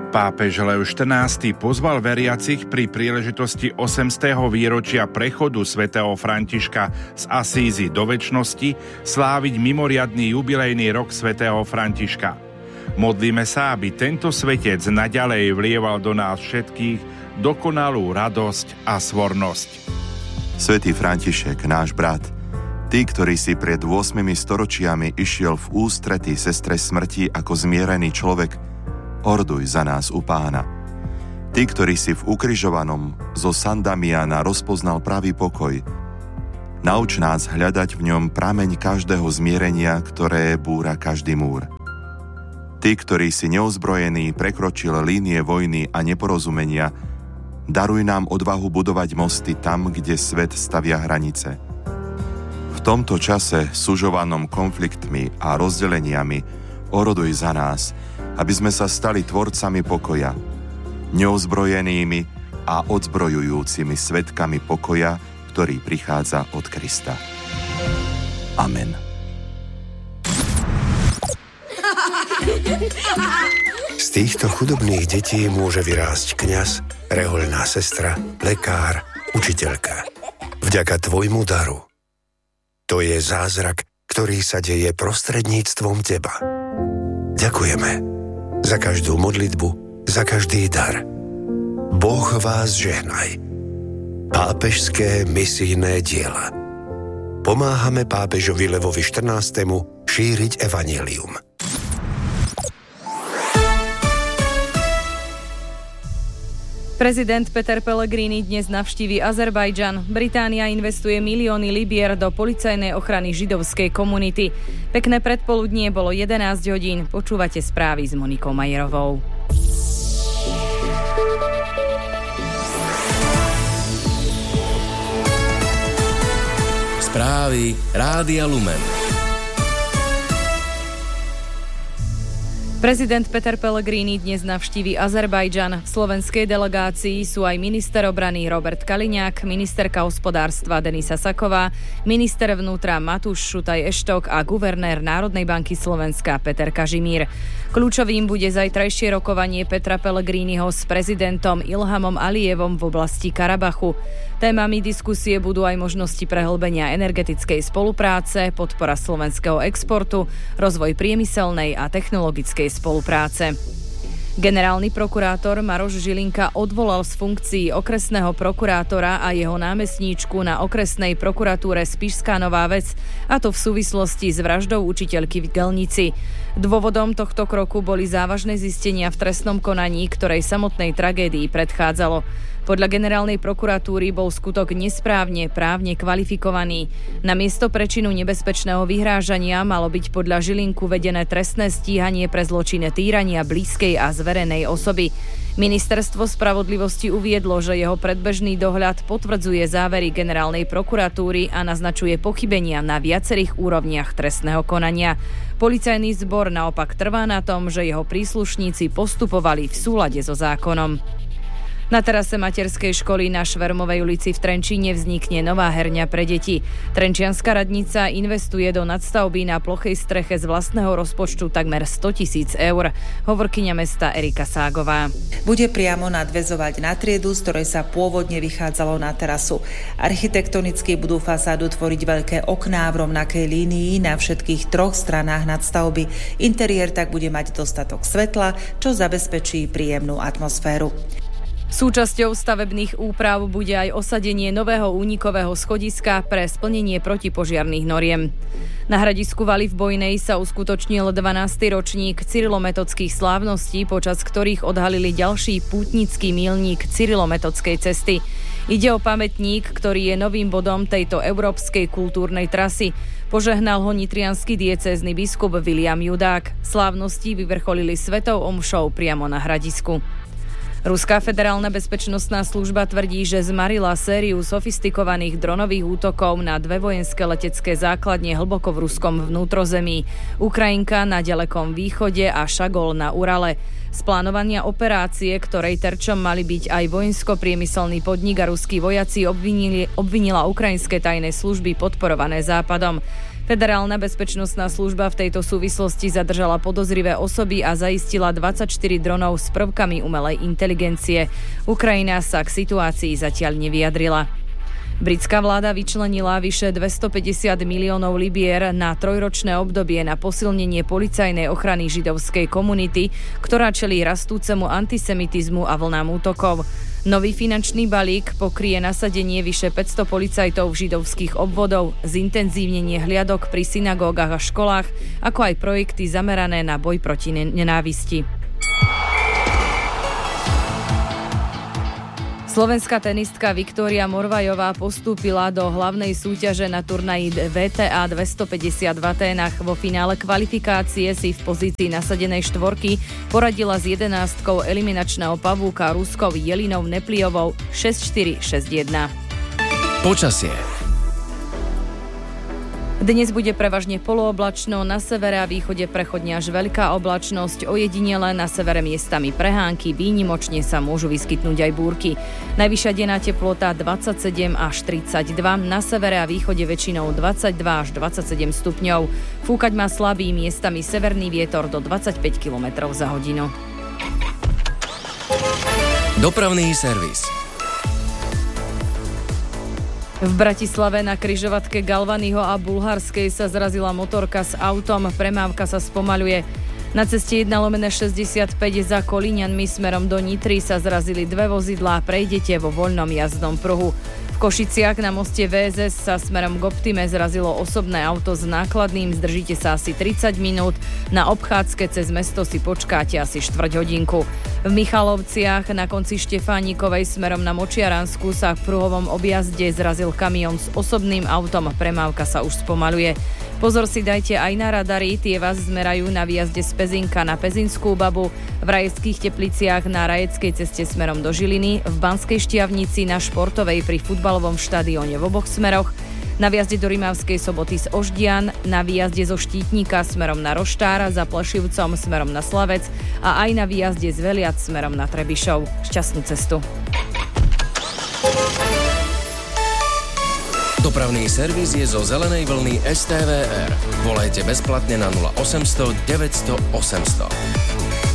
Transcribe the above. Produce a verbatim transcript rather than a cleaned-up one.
Pápež Leo štrnásty pozval veriacich pri príležitosti osemstého výročia prechodu svätého Františka z Asízy do večnosti sláviť mimoriadny jubilejný rok svätého Františka. Modlíme sa, aby tento svetec naďalej vlieval do nás všetkých dokonalú radosť a svornosť. Svätý František, náš brat, ty, ktorý si pred ôsmimi storočiami išiel v ústrety sestre smrti ako zmierený človek, orduj za nás u Pána. Ty, ktorý si v ukrižovanom zo San Damiana rozpoznal pravý pokoj, nauč nás hľadať v ňom prameň každého zmierenia, ktoré búra každý múr. Ty, ktorý si neozbrojený prekročil línie vojny a neporozumenia, daruj nám odvahu budovať mosty tam, kde svet stavia hranice. V tomto čase, sužovanom konfliktmi a rozdeleniami, oroduj za nás, aby sme sa stali tvorcami pokoja, neozbrojenými a odzbrojujúcimi svedkami pokoja, ktorý prichádza od Krista. Amen. Z týchto chudobných detí môže vyrásť kňaz, rehoľná sestra, lekár, učiteľka. Vďaka tvojmu daru. To je zázrak, ktorý sa deje prostredníctvom teba. Ďakujeme za každú modlitbu, za každý dar. Boh vás žehnaj. Pápežské misijné diela. Pomáhame pápežovi Levovi štrnástemu šíriť evanjelium. Prezident Peter Pellegrini dnes navštívi Azerbajdžan. Británia investuje milióny libier do policajnej ochrany židovskej komunity. Pekné predpoludnie, bolo jedenásť hodín. Počúvate správy s Monikou Majerovou. Správy Rádia Lumen. Prezident Peter Pellegrini dnes navštívi Azerbajdžan. V slovenskej delegácii sú aj minister obrany Robert Kaliňák, ministerka hospodárstva Denisa Saková, minister vnútra Matúš Šutaj Eštok a guvernér Národnej banky Slovenska Peter Kažimír. Kľúčovým bude zajtrajšie rokovanie Petra Pellegriniho s prezidentom Ilhamom Alijevom v oblasti Karabachu. Témami diskusie budú aj možnosti prehlbenia energetickej spolupráce, podpora slovenského exportu, rozvoj priemyselnej a technologickej spolupráce. Generálny prokurátor Maroš Žilinka odvolal z funkcií okresného prokurátora a jeho námestníčku na okresnej prokuratúre Spišská Nová Ves, a to v súvislosti s vraždou učiteľky v Gelnici. Dôvodom tohto kroku boli závažné zistenia v trestnom konaní, ktorej samotnej tragédii predchádzalo. Podľa generálnej prokuratúry bol skutok nesprávne právne kvalifikovaný. Na miesto prečinu nebezpečného vyhrážania malo byť podľa Žilinku vedené trestné stíhanie pre zločin týrania blízkej a zverenej osoby. Ministerstvo spravodlivosti uviedlo, že jeho predbežný dohľad potvrdzuje závery generálnej prokuratúry a naznačuje pochybenia na viacerých úrovniach trestného konania. Policajný zbor naopak trvá na tom, že jeho príslušníci postupovali v súlade so zákonom. Na terase materskej školy na Švermovej ulici v Trenčíne vznikne nová herňa pre deti. Trenčianska radnica investuje do nadstavby na plochej streche z vlastného rozpočtu takmer stotisíc eur. Hovorkyňa mesta Erika Ságová. Bude priamo nadväzovať na triedu, z ktorej sa pôvodne vychádzalo na terasu. Architektonicky budú fasádu tvoriť veľké okná v rovnakej línii na všetkých troch stranách nadstavby. Interiér tak bude mať dostatok svetla, čo zabezpečí príjemnú atmosféru. Súčasťou stavebných úprav bude aj osadenie nového únikového schodiska pre splnenie protipožiarnych noriem. Na hradisku Valy v Bojnej sa uskutočnil dvanásty ročník cyrilometodských slávností, počas ktorých odhalili ďalší pútnický míľnik cyrilometodskej cesty. Ide o pamätník, ktorý je novým bodom tejto európskej kultúrnej trasy. Požehnal ho nitriansky diecézny biskup William Judák. Slávnosti vyvrcholili svetou omšou priamo na hradisku. Ruská federálna bezpečnostná služba tvrdí, že zmarila sériu sofistikovaných dronových útokov na dve vojenské letecké základne hlboko v ruskom vnútrozemí. Ukrajinka na ďalekom východe a Šagol na Urale. Z plánovania operácie, ktorej terčom mali byť aj vojensko-priemyselný podnik a ruskí vojaci, obvinili, obvinila ukrajinské tajné služby podporované Západom. Federálna bezpečnostná služba v tejto súvislosti zadržala podozrivé osoby a zaistila dvadsaťštyri dronov s prvkami umelej inteligencie. Ukrajina sa k situácii zatiaľ nevyjadrila. Britská vláda vyčlenila vyše dvestopäťdesiat miliónov libier na trojročné obdobie na posilnenie policajnej ochrany židovskej komunity, ktorá čelí rastúcemu antisemitizmu a vlnám útokov. Nový finančný balík pokrie nasadenie vyše päťsto policajtov v židovských obvodov, zintenzívnenie hliadok pri synagógach a školách, ako aj projekty zamerané na boj proti nenávisti. Slovenská tenistka Viktória Morvajová postúpila do hlavnej súťaže na turnaji vé té á dvestopäťdesiat v Aténach. Vo finále kvalifikácie si v pozícii nasadenej štvorky poradila s jedenástkou eliminačného pavúka Ruskou Jelinou Neplijovou šesť štyri šesť jeden. Počasie. Dnes bude prevažne polooblačno, na severe a východe prechodne až veľká oblačnosť, ojedinele na severe miestami prehánky, výnimočne sa môžu vyskytnúť aj búrky. Najvyššia denná teplota dvadsaťsedem až tridsaťdva, na severe a východe väčšinou dvadsaťdva až dvadsaťsedem stupňov. Fúkať má slabý, miestami severný vietor do dvadsaťpäť kilometrov za hodinu. Dopravný servis. V Bratislave na križovatke Galvanyho a Bulharskej sa zrazila motorka s autom, premávka sa spomaľuje. Na ceste jeden lomeno šesťdesiatpäť za Kolíňanmi smerom do Nitry sa zrazili dve vozidlá, prejdete vo voľnom jazdnom pruhu. V Košiciach na moste vé es es sa smerom k Optime zrazilo osobné auto s nákladným, zdržíte sa asi tridsať minút, na obchádzke cez mesto si počkáte asi štvrť hodinku. V Michalovciach na konci Štefánikovej smerom na Močiaransku sa v pruhovom objazde zrazil kamión s osobným autom, premávka sa už spomaľuje. Pozor si dajte aj na radary, tie vás zmerajú na výjazde z Pezinka na Pezinskú Babu, v Rajeckých Tepliciach na Rajeckej ceste smerom do Žiliny, v Banskej Štiavnici na Športovej pri futbalovom štadióne v oboch smeroch, na výjazde do Rimavskej Soboty z Oždian, na výjazde zo Štítnika smerom na Roštára, za Plešivcom smerom na Slavec a aj na výjazde z Veliac smerom na Trebišov. Šťastnú cestu. Dopravný servis je zo zelenej vlny es té vé er. Volajte bezplatne na nula osemsto deväťsto osemsto.